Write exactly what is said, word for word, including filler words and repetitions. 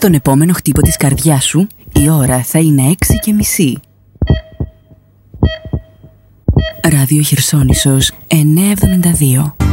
Στον επόμενο χτύπο της καρδιάς σου, η ώρα θα είναι έξι και μισή. Ράδιο Χερσόνησος εννιακόσια εβδομήντα δύο.